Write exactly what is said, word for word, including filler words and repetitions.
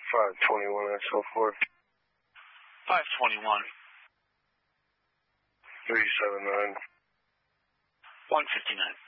five twenty-one X L four. five twenty-one. three seven nine. one fifty-nine.